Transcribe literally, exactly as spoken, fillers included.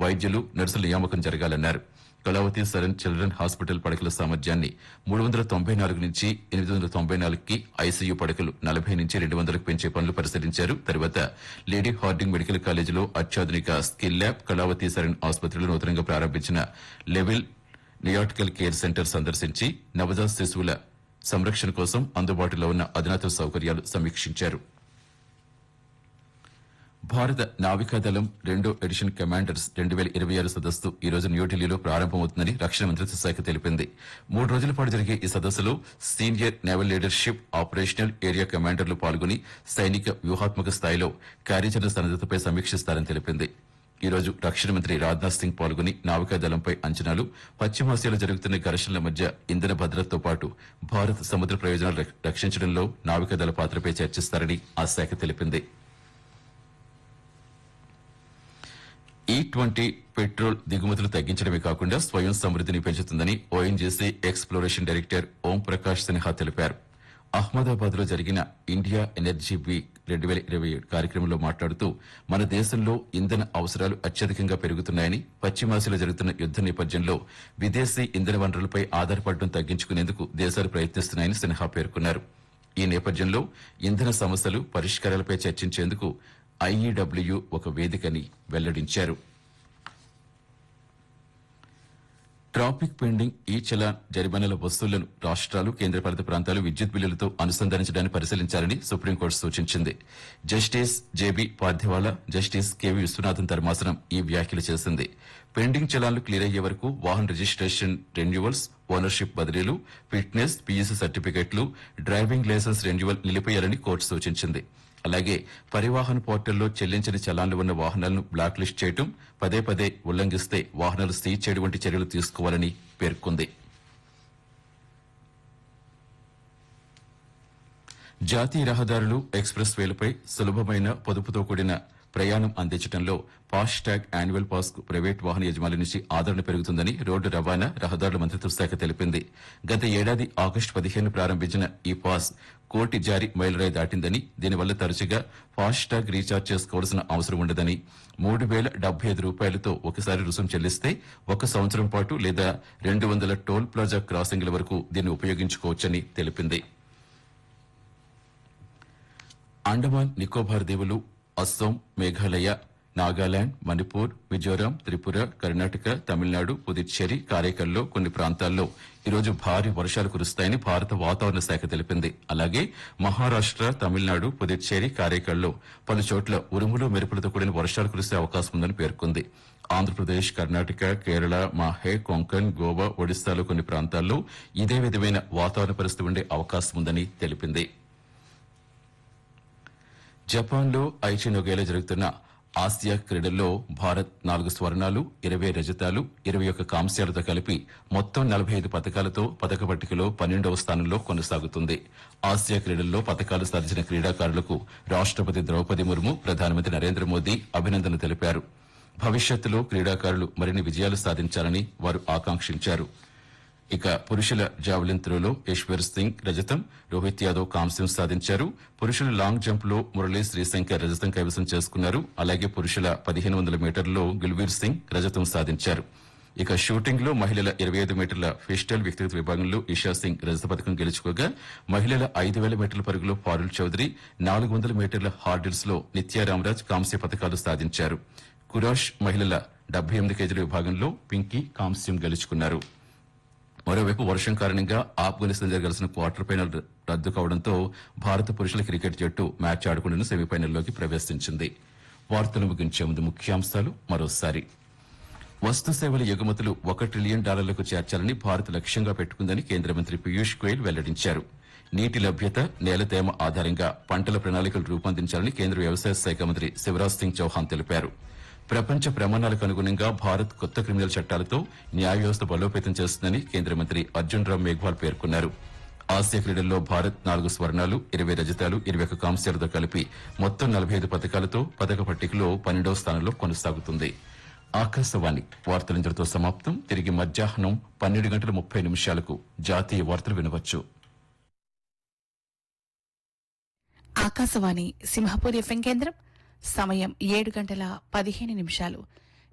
వైద్యులు నర్సుల నియామకం జరగాలన్నారు. Kalavathi Saran children hospital పడకల సామర్థ్యాన్ని మూడు వందల తొంభై నాలుగు నుంచి ఎనిమిది వందల తొంభై నాలుగుకి, ఐసీయూ పడకలు నలభై నుంచి రెండు వందలకు పెంచే పనులు పరిశీలించారు. తర్వాత లేడీ హార్డింగ్ మెడికల్ కాలేజీలో అత్యాధునిక స్కిల్ ల్యాబ్, కళావతి సరన్ ఆసుపత్రిలో నూతనంగా ప్రారంభించిన లెవెల్ నియాటికల్ కేర్ సెంటర్ సందర్శించి నవజాత శిశువుల సంరక్షణ కోసం అందుబాటులో ఉన్న అధునాతన సౌకర్యాలు సమీక్షించారు. భారత నావికాదళం రెండో ఎడిషన్ కమాండర్స్ రెండు వేల ఇరవై ఆరు సదస్సు ఈ రోజు న్యూఢిల్లీలో ప్రారంభమవుతుందని రక్షణ మంత్రిత్వ శాఖ తెలిపింది. మూడు రోజుల పాటు జరిగే ఈ సదస్సులో senior naval leadership, operational area కమాండర్లు పాల్గొని సైనిక వ్యూహాత్మక స్థాయిలో కార్యాచరణ సన్నద్దతపై సమీక్షిస్తారని తెలిపింది. ఈ రోజు రక్షణ మంత్రి రాజ్నాథ్ సింగ్ పాల్గొని నావికాదళంపై అంచనాలు, పశ్చిమాసియాలో జరుగుతున్న ఘర్షణల మధ్య ఇంధన భద్రతతో పాటు భారత్ సముద్ర ప్రయోజనాలు రక్ష- రక్షించడంలో నావికాదళ పాత్రపై చర్చిస్తారని ఆ శాఖ తెలిపింది. ఈ ట్వంటీ పెట్రోల్ దిగుమతులు తగ్గించడమే కాకుండా స్వయం సమృద్దిని పెంచుతుందని ONGC exploration director Om Prakash Sinha తెలిపారు. అహ్మదాబాద్ లో జరిగిన ఇండియా ఎనర్జీ వీక్ రెండు వేల ఇరవై ఏడు కార్యక్రమంలో మాట్లాడుతూ మన దేశంలో ఇంధన అవసరాలు అత్యధికంగా పెరుగుతున్నాయని, పశ్చిమాసియాలో జరుగుతున్న యుద్ద నేపథ్యంలో విదేశీ ఇంధన వనరులపై ఆధారపడడం తగ్గించుకునేందుకు దేశాలు ప్రయత్నిస్తున్నాయని సిన్హా పేర్కొన్నారు. ఈ నేపథ్యంలో ఇంధన సమస్యలు, పరిష్కారాలపై చర్చించేందుకు ఐఈడబ్ల్యూ ఒక వేదికని వెల్లడించారు. ట్రాఫిక్ పెండింగ్, ఈ చలాన్, జరిమానాల వసూళ్లను రాష్ట్రాలు, కేంద్రపాలిత ప్రాంతాలు విద్యుత్ బిల్లులతో అనుసంధానించడాన్ని పరిశీలించాలని సుప్రీంకోర్టు సూచించింది. Justice JB Pardiwala, justice KV Viswanathan ధర్మాసనం ఈ వ్యాఖ్యలు చేసింది. పెండింగ్ చలాన్లు క్లియర్ అయ్యే వరకు వాహన రిజిస్ట్రేషన్ రెన్యువల్స్, ఓనర్షిప్ బదిలీలు, ఫిట్నెస్, పీయూసీ సర్టిఫికెట్లు, డ్రైవింగ్ లైసెన్స్ రెన్యువల్ నిలిపేయాలని కోర్టు సూచించింది. అలాగే పరివాహన్ పోర్టల్లో చెల్లించని చలాన్లు ఉన్న వాహనాలను బ్లాక్ లిస్ట్ చేయడం, పదే పదే ఉల్లంఘిస్తే వాహనాలు సీజ్ చేయడం వంటి చర్యలు తీసుకోవాలని పేర్కొంది. జాతీయ రహదారులు, ఎక్స్ప్రెస్ వేలపై సులభమైన, పొదుపుతో కూడిన ప్రయాణం అందించడంలో ఫాస్టాగ్ యాన్యువల్ పాస్ కు ప్రైవేట్ వాహన యజమానుల నుంచి ఆదరణ పెరుగుతుందని రోడ్డు రవాణా, రహదారుల మంత్రిత్వ శాఖ తెలిపింది. గత ఏడాది ఆగస్టు పదిహేను ప్రారంభించిన ఈ పాస్ కోటి జారీ మైలురాయి దాటిందని, దీనివల్ల తరచుగా ఫాస్టాగ్ రీఛార్జ్ చేసుకోవాల్సిన అవసరం ఉండదని, మూడు వేల డెబ్బై ఐదు రూపాయలతో ఒకసారి రుసుము చెల్లిస్తే ఒక సంవత్సరం పాటు లేదా రెండు వందల టోల్ ప్లాజా క్రాసింగ్ల వరకు దీన్ని ఉపయోగించుకోవచ్చని తెలిపింది. అండమాన్ నికోబార్ దీవులు, అస్సోం, మేఘాలయ, నాగాలాండ్, మణిపూర్, మిజోరాం, త్రిపుర, కర్ణాటక, తమిళనాడు, పుదుచ్చేరి, కారైకల్లో కొన్ని ప్రాంతాల్లో ఈరోజు భారీ వర్షాలు కురుస్తాయని భారత వాతావరణ శాఖ తెలిపింది. అలాగే మహారాష్ట, తమిళనాడు, పుదుచ్చేరి, కారైకల్లో పలు చోట్ల ఉరుములు, మెరుపులతో కూడిన వర్షాలు కురిసే అవకాశం ఉందని పేర్కొంది. ఆంధ్రప్రదేశ్, కర్ణాటక, కేరళ, మాహే, కొంకణ్, గోవా, ఒడిశాలో కొన్ని ప్రాంతాల్లో ఇదే విధమైన వాతావరణ పరిస్థితి ఉండే అవకాశం ఉందని తెలిపింది. జపాన్లో ఐచి నొగేలో జరుగుతున్న ఆసియా క్రీడల్లో భారత్ నాలుగు స్వర్ణాలు, ఇరవై రజతాలు, ఇరవై ఒక్క కాంస్యాలతో కలిపి మొత్తం నలభై ఐదు పథకాలతో పథక పట్టికలో పన్నెండవ స్థానంలో కొనసాగుతుంది. ఆసియా క్రీడల్లో పథకాలు సాధించిన క్రీడాకారులకు రాష్టపతి ద్రౌపది ముర్ము, ప్రధానమంత్రి నరేంద్ర మోదీ అభినందనలు తెలిపారు. భవిష్యత్తులో క్రీడాకారులు మరిన్ని విజయాలు సాధించాలని వారు ఆకాంక్షించారు. ఇక పురుషుల జావెలిన్ త్రోలో ఈశ్వర్ సింగ్ రజతం, రోహిత్ యాదవ్ కాంస్యం సాధించారు. పురుషుల లాంగ్ జంప్ లో మురళీ శ్రీశంకర్ రజతం కైవసం చేసుకున్నారు. అలాగే పురుషుల పదిహేను వందల మీటర్లలో గుల్వీర్ సింగ్ రజతం సాధించారు. ఇక షూటింగ్ లో మహిళల ఇరవై ఐదు మీటర్ల పిస్టల్ వ్యక్తిగత విభాగంలో ఇషా సింగ్ రజత పథకం గెలుచుకోగా, మహిళల ఐదు వేల మీటర్ల పరుగులో పారుల్ చౌదరి, నాలుగు వందల మీటర్ల హార్డిల్స్ లో నిత్యా రామరాజ్ కాంస్య పథకాలు సాధించారు. కురాష్ మహిళల డెబ్బై ఎనిమిది కేజీల విభాగంలో పింకీ కాంస్యం గెలుచుకున్నారు. మరోవైపు వర్షం కారణంగా ఆఫ్ఘనిస్తాన్ జరగాల్సిన క్వార్టర్ ఫైనల్ రద్దు కావడంతో భారత పురుషుల క్రికెట్ జట్టు మ్యాచ్ ఆడకుండా సెమీఫైనల్లోకి ప్రవేశించింది. వార్తలు ముగించే ముందు ముఖ్యాంశాలు మరోసారి. వస్తు సేవల ఎగుమతులు ఒక ట్రిలియన్ డాలర్లకు చేర్చాలని భారత్ లక్ష్యంగా పెట్టుకుందని కేంద్ర మంత్రి పీయూష్ గోయల్ వెల్లడించారు. నీటి లభ్యత, నేల తేమ ఆధారంగా పంటల ప్రణాళికలు రూపొందించాలని కేంద్ర వ్యవసాయ శాఖ మంత్రి శివరాజ్ సింగ్ చౌహాన్ తెలిపారు. ప్రపంచ ప్రమాణాలకు అనుగుణంగా భారత్ కొత్త క్రిమినల్ చట్టాలతో న్యాయ వ్యవస్థ బలోపేతం చేస్తుందని కేంద్ర మంత్రి అర్జున్ రామ్ మేఘ్వాల్ పేర్కొన్నారు. ఆసియా క్రీడల్లో భారత్ నాలుగు స్వర్ణాలు, ఇరవై రజతాలు, ఇరవై ఒక్క కాంస్యాలతో కలిపి మొత్తం నలభై ఐదు పథకాలతో పథక పట్టికలో పన్నెండవ స్థానంలో కొనసాగుతుంది. ఆకాశవాణి వార్తలు ఇంతటితో సమాప్తం. తిరిగి మధ్యాహ్నం పన్నెండు గంటల ముప్పై నిమిషాలకు జాతీయ వార్తలు వినవచ్చు. ఆకాశవాణి సింహపూర్ ఎఫ్ఎం కేంద్రం. సమయం ఏడు గంటల పదిహేను నిమిషాలు.